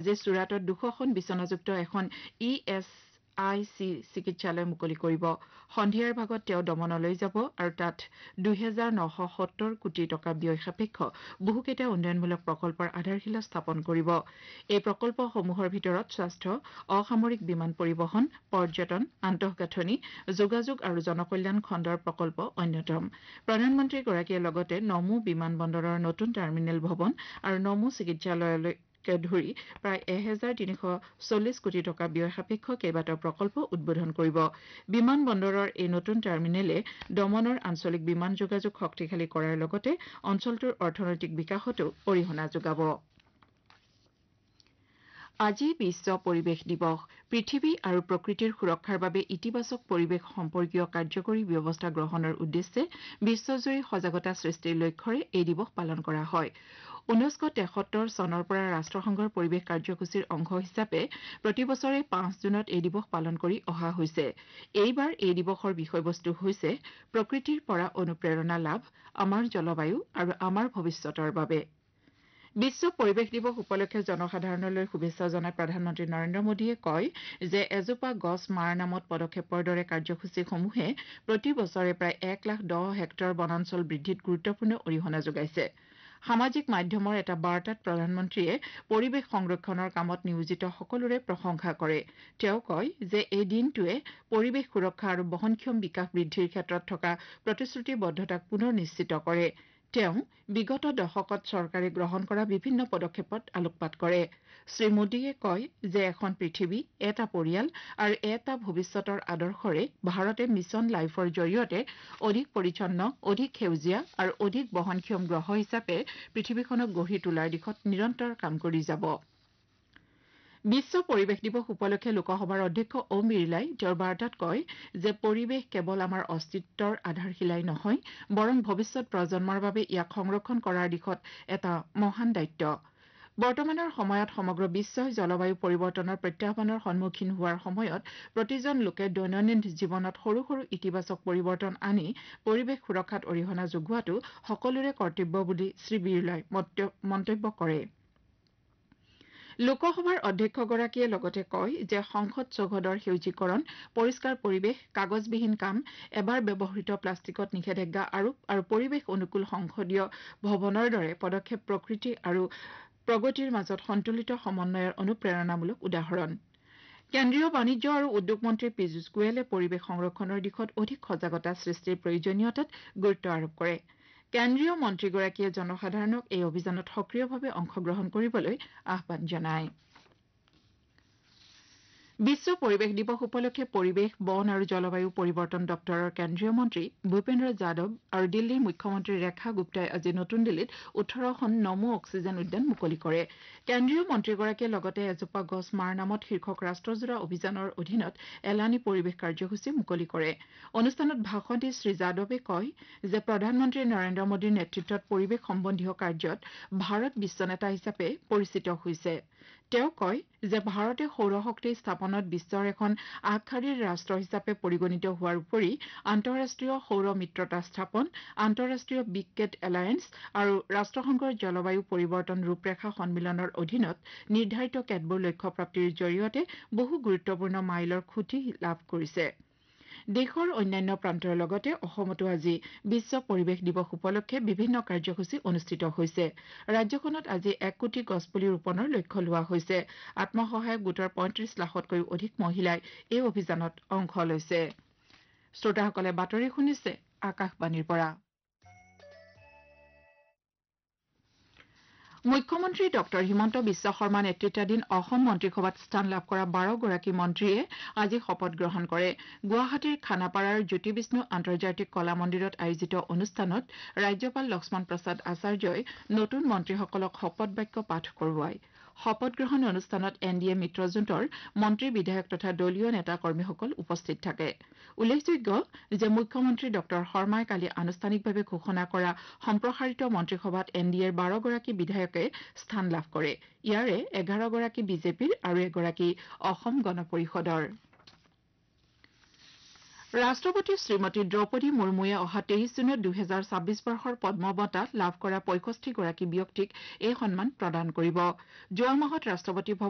যে চুৰাটত 200খন বিচনাযুক্ত এখন ESIC চিকিৎসালয় মুকলি কৰিব সন্ধিয়াৰ ভাগত তেওঁ দমনলৈ যাব আৰু তাত 2970 কোটি টকা ব্যয় সাপেক্ষ বহুকেইটা উন্নয়নমূলক প্ৰকল্পৰ আধাৰশিলা স্থাপন কৰিব এই প্ৰকল্পসমূহৰ ভিতৰত স্বাস্থ্য অসামৰিক বিমান পৰিবহণ পৰ্যটন আন্তঃগাঁথনি যোগাযোগ আৰু জনকল্যাণ খণ্ডৰ প্ৰকল্প অন্যতম প্ৰধানমন্ত্ৰীগৰাকীয়ে লগতে নমো বিমানবন্দৰৰ নতুন টাৰ্মিনেল ভৱন আৰু নমো চিকিৎসালয়লৈ ধৰি প্ৰায় 1340 কোটি টকা ব্যয় সাপেক্ষ কেইবাটাও প্ৰকল্প উদ্বোধন কৰিব বিমান বন্দৰৰ এই নতুন টাৰ্মিনেলে দমনৰ আঞ্চলিক বিমান যোগাযোগ শক্তিশালী কৰাৰ লগতে অঞ্চলটোৰ অৰ্থনৈতিক বিকাশতো অৰিহণা যোগাব আজি বিশ্ব পৰিৱেশ দিৱস পৃথিৱী আৰু প্ৰকৃতিৰ সুৰক্ষাৰ বাবে ইতিবাচক পৰিৱেশ সম্পৰ্কীয় কাৰ্যকৰী ব্যৱস্থা গ্ৰহণৰ উদ্দেশ্যে বিশ্বজুৰি সজাগতা সৃষ্টিৰ লক্ষ্যৰে এই দিৱস পালন কৰা হয় 1973 চনৰ পৰা ৰাষ্ট্ৰসংঘৰ পৰিৱেশ কাৰ্যসূচীৰ অংশ হিচাপে প্ৰতি বছৰে 5 জুনত এই দিৱস পালন কৰি অহা হৈছে এইবাৰ এই দিৱসৰ বিষয়বস্তু হৈছে প্ৰকৃতিৰ পৰা অনুপ্ৰেৰণা লাভ আমাৰ জলবায়ু আৰু আমাৰ ভৱিষ্যতৰ বাবে বিশ্ব পৰিৱেশ দিৱস উপলক্ষে জনসাধাৰণলৈ শুভেচ্ছা জনাই প্ৰধানমন্ত্ৰী নৰেন্দ্ৰ মোদীয়ে কয় যে এজোপা গছ মাৰ নামত পদক্ষেপৰ দৰে কাৰ্যসূচীসমূহে প্ৰতি বছৰে প্ৰায় 110 হেক্টৰ বনাঞ্চল বৃদ্ধিত গুৰুত্বপূৰ্ণ অৰিহণা যোগাইছে সামাজিক মাধ্যমৰ এটা বাৰ্তাত প্ৰধানমন্ত্ৰীয়ে পৰিৱেশ সংৰক্ষণৰ কামত নিয়োজিত সকলোৰে প্ৰশংসা কৰে তেওঁ কয় যে এই দিনটোৱে পৰিৱেশ সুৰক্ষা আৰু বহনক্ষম বিকাশ বৃদ্ধিৰ ক্ষেত্ৰত থকা প্ৰতিশ্ৰুতিবদ্ধতাক পুনৰ নিশ্চিত কৰে তেওঁ বিগত দশকত চৰকাৰে গ্ৰহণ কৰা বিভিন্ন পদক্ষেপত আলোকপাত কৰে শ্ৰী মোদীয়ে কয় যে এখন পৃথিৱী এটা পৰিয়াল আৰু এটা ভৱিষ্যতৰ আদৰ্শৰে ভাৰতে মিছন লাইফৰ জৰিয়তে অধিক পৰিচ্ছন্ন অধিক সেউজীয়া আৰু অধিক বহনক্ষম গ্ৰহ হিচাপে পৃথিৱীখনক গঢ়ি তোলাৰ দিশত নিৰন্তৰ কাম কৰি যাব বিশ্ব পৰিৱেশ দিৱস উপলক্ষে লোকসভাৰ অধ্যক্ষ ওম বিৰলাই তেওঁৰ বাৰ্তাত কয় যে পৰিৱেশ কেৱল আমাৰ অস্তিত্বৰ আধাৰশিলাই নহয় বৰং ভৱিষ্যত প্ৰজন্মৰ বাবে ইয়াক সংৰক্ষণ কৰাৰ দিশত এটা মহান দায়িত্ব বৰ্তমানৰ সময়ত সমগ্ৰ বিশ্বই জলবায়ু পৰিৱৰ্তনৰ প্ৰত্যাহ্বানৰ সন্মুখীন হোৱাৰ সময়ত প্ৰতিজন লোকে দৈনন্দিন জীৱনত সৰু সৰু ইতিবাচক পৰিৱৰ্তন আনি পৰিৱেশ সুৰক্ষাত অৰিহণা যোগোৱাটো সকলোৰে কৰ্তব্য বুলি শ্ৰী বিৰলাই মন্তব্য কৰে লোকসভাৰ অধ্যক্ষগৰাকীয়ে লগতে কয় যে সংসদ চৌহদৰ সেউজীকৰণ পৰিষ্কাৰ পৰিৱেশ কাগজবিহীন কাম এবাৰ ব্যৱহৃত প্লাষ্টিকত নিষেধাজ্ঞা আৰোপ আৰু পৰিৱেশ অনুকূল সংসদীয় ভৱনৰ দৰে পদক্ষেপ প্ৰকৃতি আৰু প্ৰগতিৰ মাজত সন্তুলিত সমন্বয়ৰ অনুপ্ৰেৰণামূলক উদাহৰণ কেন্দ্ৰীয় বাণিজ্য আৰু উদ্যোগ মন্ত্ৰী পীযুষ গোৱেলে পৰিৱেশ সংৰক্ষণৰ দিশত অধিক সজাগতা সৃষ্টিৰ প্ৰয়োজনীয়তাত গুৰুত্ব আৰোপ কৰে কেন্দ্ৰীয় মন্ত্ৰীগৰাকীয়ে জনসাধাৰণক এই অভিযানত সক্ৰিয়ভাৱে অংশগ্ৰহণ কৰিবলৈ আহ্বান জনায় বিশ্ব পৰিৱেশ দিৱস উপলক্ষে পৰিৱেশ বন আৰু জলবায়ু পৰিৱৰ্তন দপ্তৰৰ কেন্দ্ৰীয় মন্ত্ৰী ভূপেন্দ্ৰ যাদৱ আৰু দিল্লীৰ মুখ্যমন্ত্ৰী ৰেখা গুপ্তাই আজি নতুন দিল্লীত 18খন নমো অক্সিজেন উদ্যান মুকলি কৰে কেন্দ্ৰীয় মন্ত্ৰীগৰাকীয়ে লগতে এজোপা গছ মাৰ নামত শীৰ্ষক ৰাষ্ট্ৰজোৰা অভিযানৰ অধীনত এলানি পৰিৱেশ কাৰ্যসূচী মুকলি কৰে অনুষ্ঠানত ভাষণ দি শ্ৰী যাদৱে কয় যে প্ৰধানমন্ত্ৰী নৰেন্দ্ৰ মোদীৰ নেতৃত্বত পৰিৱেশ সম্বন্ধীয় কাৰ্যত ভাৰত বিশ্বনেতা হিচাপে পৰিচিত হৈছে তেওঁ কয় যে ভাৰতে সৌৰশক্তি স্থাপনত বিশ্বৰ এখন আগশাৰীৰ ৰাষ্ট্ৰ হিচাপে পৰিগণিত হোৱাৰ উপৰি আন্তঃৰাষ্ট্ৰীয় সৌৰ মিত্ৰতা স্থাপন আন্তঃৰাষ্ট্ৰীয় বিগ কেট এলায়েন্স আৰু ৰাষ্ট্ৰসংঘৰ জলবায়ু পৰিৱৰ্তন ৰূপৰেখা সন্মিলনৰ অধীনত নিৰ্ধাৰিত কেতবোৰ লক্ষ্য প্ৰাপ্তিৰ জৰিয়তে বহু গুৰুত্বপূৰ্ণ মাইলৰ খুঁটি লাভ কৰিছে দেশৰ অন্যান্য প্ৰান্তৰ লগতে অসমতো আজি বিশ্ব পৰিৱেশ দিৱস উপলক্ষে বিভিন্ন কাৰ্যসূচী অনুষ্ঠিত হৈছে ৰাজ্যখনত আজি 1 কোটি গছপুলি ৰোপণৰ লক্ষ্য লোৱা হৈছে আত্মসহায়ক গোটৰ 35 লাখতকৈও অধিক মহিলাই এই অভিযানত অংশ লৈছে শ্ৰোতাসকলে বাতৰি শুনিছে আকাশবাণীৰ পৰা মুখ্যমন্ত্ৰী ডক্টৰ হিমন্ত বিশ্ব শৰ্মা নেতৃত্বাধীন অসম মন্ত্ৰীসভাত স্থান লাভ কৰা 12 গৰাকী মন্ত্ৰীয়ে আজি শপত গ্ৰহণ কৰে গুৱাহাটীৰ খানাপাৰাৰ জ্যোতি বিষ্ণু আন্তৰ্জাতিক কলা মন্দিৰত আয়োজিত অনুষ্ঠানত ৰাজ্যপাল লক্ষ্মণ প্ৰসাদ আচাৰ্যই নতুন মন্ত্ৰীসকলক শপত বাক্য পাঠ কৰোৱায় শপত গ্ৰহণ অনুষ্ঠানত এনডিএ মিত্ৰজোঁটৰ মন্ত্ৰী বিধায়ক তথা দলীয় নেতা কৰ্মীসকল উপস্থিত থাকে উল্লেখযোগ্য যে মুখ্যমন্ত্ৰী ডক্টৰ শৰ্মাই কালি আনুষ্ঠানিকভাৱে ঘোষণা কৰা সম্প্ৰসাৰিত মন্ত্ৰীসভাত এনডিএৰ 12 গৰাকী বিধায়কে স্থান লাভ কৰে ইয়াৰে 11 গৰাকী বিজেপিৰ আৰু এগৰাকী অসম গণ পৰিষদৰ ৰাষ্ট্ৰপতি শ্ৰীমতী দ্ৰৌপদী মুৰ্মুৱে অহা 23 জুনত 2026 বৰ্ষৰ পদ্ম বঁটা লাভ কৰা 65 গৰাকী ব্যক্তিক এই সন্মান প্ৰদান কৰিব যোৱা মাহত ৰাষ্ট্ৰপতি